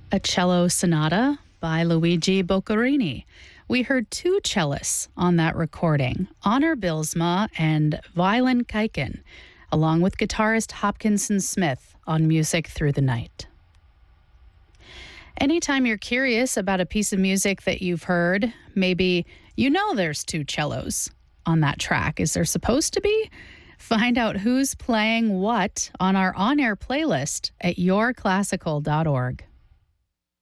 A cello sonata by Luigi Boccherini. We heard two cellists on that recording, Honor Bilsma and Violin Kaiken, along with guitarist Hopkinson Smith on Music Through the Night. Anytime you're curious about a piece of music that you've heard, maybe you know there's two cellos on that track. Is there supposed to be? Find out who's playing what on our on-air playlist at yourclassical.org.